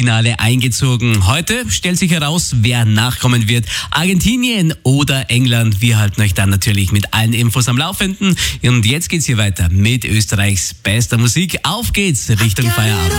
Finale eingezogen. Heute stellt sich heraus, wer nachkommen wird. Argentinien oder England. Wir halten euch dann natürlich mit allen Infos am Laufenden. Und jetzt geht's hier weiter mit Österreichs bester Musik. Auf geht's Richtung Feierabend.